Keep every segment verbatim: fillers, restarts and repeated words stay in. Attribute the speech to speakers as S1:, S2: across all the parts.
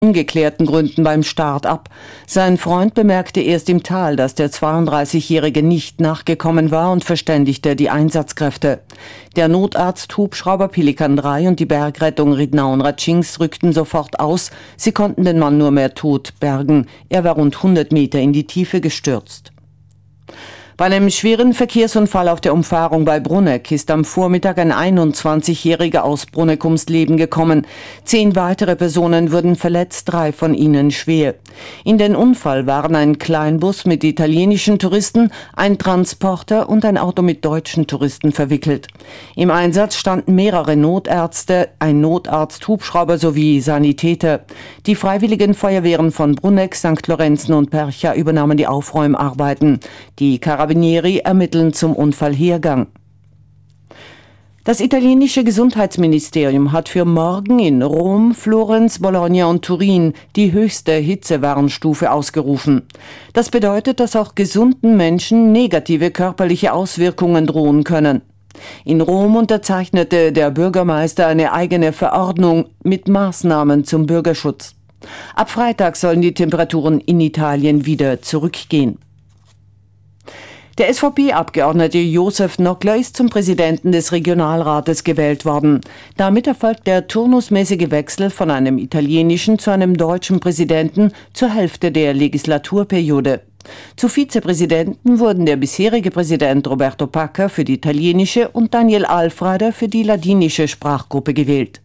S1: ungeklärten Gründen beim Start ab. Sein Freund bemerkte erst im Tal, dass der zweiunddreißigjährige nicht nachgekommen war und verständigte die Einsatzkräfte. Der Notarzt-Hubschrauber Pelikan drei und die Bergrettung Ridnaun-Ratchings rückten sofort aus. Sie konnten den Mann nur mehr tot bergen. Er war rund hundert Meter in die Tiefe gestürzt. Bei einem schweren Verkehrsunfall auf der Umfahrung bei Bruneck ist am Vormittag ein einundzwanzigjähriger aus Bruneck ums Leben gekommen. Zehn weitere Personen wurden verletzt, drei von ihnen schwer. In den Unfall waren ein Kleinbus mit italienischen Touristen, ein Transporter und ein Auto mit deutschen Touristen verwickelt. Im Einsatz standen mehrere Notärzte, ein Notarzt-Hubschrauber sowie Sanitäter. Die freiwilligen Feuerwehren von Bruneck, Sankt Lorenzen und Percha übernahmen die Aufräumarbeiten. Die Carabinieri ermitteln zum Unfallhergang. Das italienische Gesundheitsministerium hat für morgen in Rom, Florenz, Bologna und Turin die höchste Hitzewarnstufe ausgerufen. Das bedeutet, dass auch gesunden Menschen negative körperliche Auswirkungen drohen können. In Rom unterzeichnete der Bürgermeister eine eigene Verordnung mit Maßnahmen zum Bürgerschutz. Ab Freitag sollen die Temperaturen in Italien wieder zurückgehen. Der S V P-Abgeordnete Josef Nockler ist zum Präsidenten des Regionalrates gewählt worden. Damit erfolgt der turnusmäßige Wechsel von einem italienischen zu einem deutschen Präsidenten zur Hälfte der Legislaturperiode. Zu Vizepräsidenten wurden der bisherige Präsident Roberto Pacca für die italienische und Daniel Alfreider für die ladinische Sprachgruppe gewählt.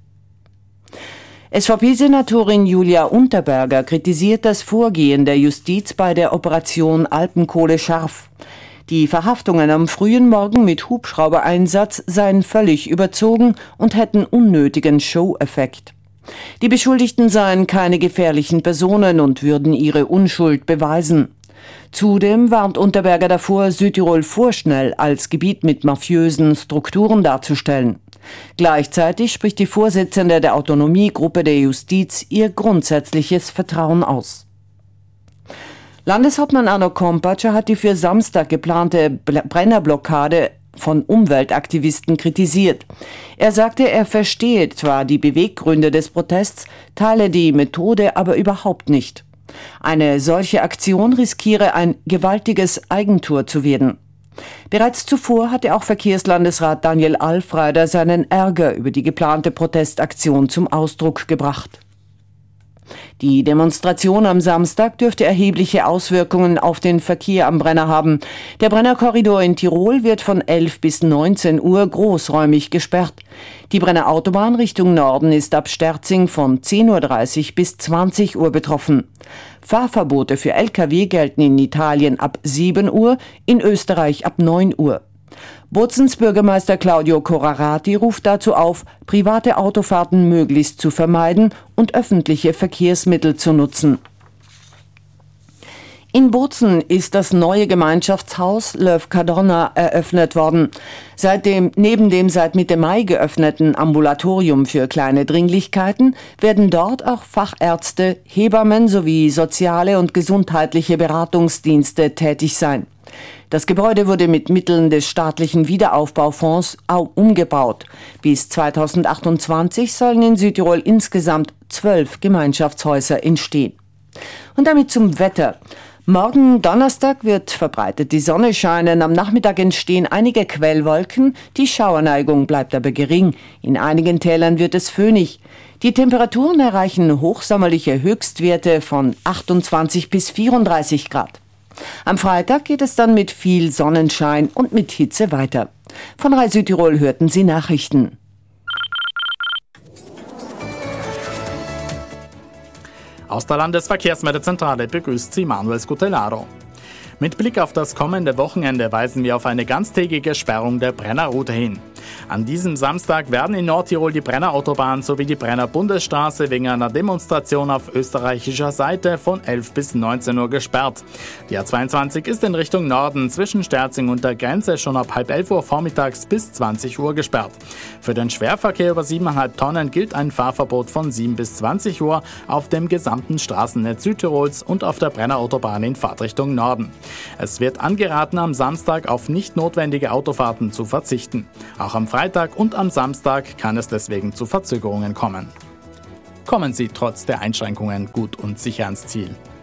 S1: S V P-Senatorin Julia Unterberger kritisiert das Vorgehen der Justiz bei der Operation Alpenkohle scharf. Die Verhaftungen am frühen Morgen mit Hubschraubereinsatz seien völlig überzogen und hätten unnötigen Show-Effekt. Die Beschuldigten seien keine gefährlichen Personen und würden ihre Unschuld beweisen. Zudem warnt Unterberger davor, Südtirol vorschnell als Gebiet mit mafiösen Strukturen darzustellen. Gleichzeitig spricht die Vorsitzende der Autonomiegruppe der Justiz ihr grundsätzliches Vertrauen aus. Landeshauptmann Arno Kompatscher hat die für Samstag geplante Brennerblockade von Umweltaktivisten kritisiert. Er sagte, er verstehe zwar die Beweggründe des Protests, teile die Methode aber überhaupt nicht. Eine solche Aktion riskiere ein gewaltiges Eigentor zu werden. Bereits zuvor hatte auch Verkehrslandesrat Daniel Alfreider seinen Ärger über die geplante Protestaktion zum Ausdruck gebracht. Die Demonstration am Samstag dürfte erhebliche Auswirkungen auf den Verkehr am Brenner haben. Der Brennerkorridor in Tirol wird von elf bis neunzehn Uhr großräumig gesperrt. Die Brenner Autobahn Richtung Norden ist ab Sterzing von zehn Uhr dreißig bis zwanzig Uhr betroffen. Fahrverbote für L K W gelten in Italien ab sieben Uhr, in Österreich ab neun Uhr. Bozens Bürgermeister Claudio Corrarati ruft dazu auf, private Autofahrten möglichst zu vermeiden und öffentliche Verkehrsmittel zu nutzen. In Bozen ist das neue Gemeinschaftshaus Löw Cadorna eröffnet worden. Seitdem, neben dem seit Mitte Mai geöffneten Ambulatorium für kleine Dringlichkeiten werden dort auch Fachärzte, Hebammen sowie soziale und gesundheitliche Beratungsdienste tätig sein. Das Gebäude wurde mit Mitteln des staatlichen Wiederaufbaufonds umgebaut. Bis zweitausendachtundzwanzig sollen in Südtirol insgesamt zwölf Gemeinschaftshäuser entstehen. Und damit zum Wetter. Morgen Donnerstag wird verbreitet die Sonne scheinen. Am Nachmittag entstehen einige Quellwolken. Die Schauerneigung bleibt aber gering. In einigen Tälern wird es föhnig. Die Temperaturen erreichen hochsommerliche Höchstwerte von achtundzwanzig bis vierunddreißig Grad. Am Freitag geht es dann mit viel Sonnenschein und mit Hitze weiter. Von Rai Südtirol hörten Sie Nachrichten.
S2: Aus der Landesverkehrsmeldezentrale begrüßt Sie Manuel Scutellaro. Mit Blick auf das kommende Wochenende weisen wir auf eine ganztägige Sperrung der Brennerroute hin. An diesem Samstag werden in Nordtirol die Brennerautobahn sowie die Brenner Bundesstraße wegen einer Demonstration auf österreichischer Seite von elf bis neunzehn Uhr gesperrt. Die A zweiundzwanzig ist in Richtung Norden zwischen Sterzing und der Grenze schon ab halb elf Uhr vormittags bis zwanzig Uhr gesperrt. Für den Schwerverkehr über sieben Komma fünf Tonnen gilt ein Fahrverbot von sieben bis zwanzig Uhr auf dem gesamten Straßennetz Südtirols und auf der Brennerautobahn in Fahrtrichtung Norden. Es wird angeraten, am Samstag auf nicht notwendige Autofahrten zu verzichten. Auch am Freitag und am Samstag kann es deswegen zu Verzögerungen kommen. kommen Sie trotz der Einschränkungen gut und sicher ans Ziel.